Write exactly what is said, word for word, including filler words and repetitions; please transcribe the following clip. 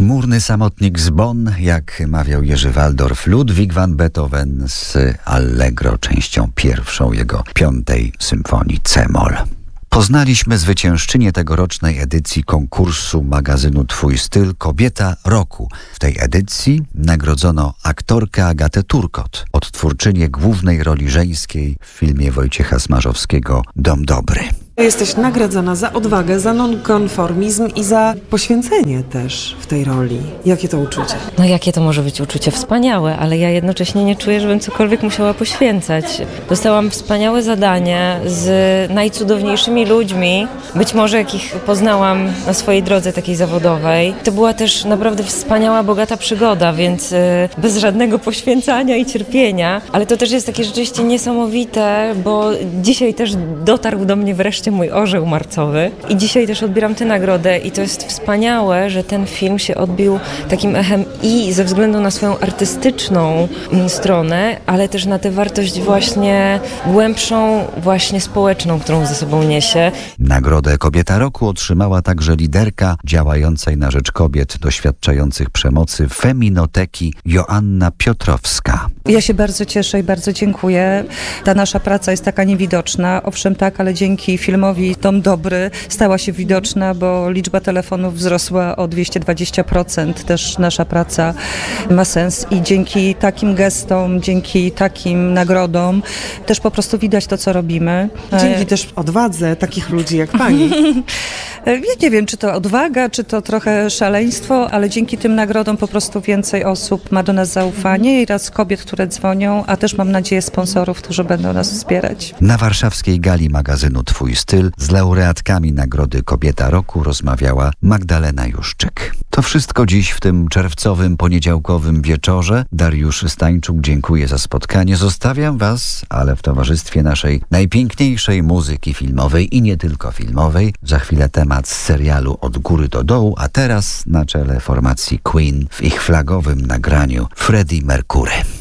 Chmurny samotnik z Bonn, jak mawiał Jerzy Waldorf, Ludwig van Beethoven z Allegro, częścią pierwszą jego piątej symfonii C-moll. Poznaliśmy zwyciężczynię tegorocznej edycji konkursu magazynu Twój styl, Kobieta Roku. W tej edycji nagrodzono aktorkę Agatę Turkot, odtwórczynię głównej roli żeńskiej w filmie Wojciecha Smarzowskiego Dom Dobry. Jesteś nagradzana za odwagę, za nonkonformizm i za poświęcenie też w tej roli. Jakie to uczucie? No jakie to może być uczucie? Wspaniałe, ale ja jednocześnie nie czuję, żebym cokolwiek musiała poświęcać. Dostałam wspaniałe zadanie z najcudowniejszymi ludźmi, być może jakich poznałam na swojej drodze takiej zawodowej. To była też naprawdę wspaniała, bogata przygoda, więc bez żadnego poświęcania i cierpienia, ale to też jest takie rzeczywiście niesamowite, bo dzisiaj też dotarł do mnie wreszcie mój orzeł marcowy i dzisiaj też odbieram tę nagrodę i to jest wspaniałe, że ten film się odbił takim echem i ze względu na swoją artystyczną stronę, ale też na tę wartość właśnie głębszą, właśnie społeczną, którą ze sobą niesie. Nagrodę Kobieta Roku otrzymała także liderka działającej na rzecz kobiet doświadczających przemocy Feminoteki Joanna Piotrowska. Ja się bardzo cieszę i bardzo dziękuję. Ta nasza praca jest taka niewidoczna, owszem tak, ale dzięki filmowi Dom Dobry stała się widoczna, bo liczba telefonów wzrosła o dwieście dwadzieścia procent. Też nasza praca ma sens i dzięki takim gestom, dzięki takim nagrodom też po prostu widać to, co robimy. Dzięki też odwadze takich ludzi jak pani. Ja nie wiem, czy to odwaga, czy to trochę szaleństwo, ale dzięki tym nagrodom po prostu więcej osób ma do nas zaufanie i raz kobiet, które dzwonią, a też mam nadzieję sponsorów, którzy będą nas wspierać. Na warszawskiej gali magazynu Twój styl z laureatkami Nagrody Kobieta Roku rozmawiała Magdalena Juszczyk. To wszystko dziś w tym czerwcowym, poniedziałkowym wieczorze. Dariusz Stańczuk dziękuję za spotkanie. Zostawiam Was, ale w towarzystwie naszej najpiękniejszej muzyki filmowej i nie tylko filmowej. Za chwilę temat z serialu Od góry do dołu, a teraz na czele formacji Queen w ich flagowym nagraniu Freddie Mercury.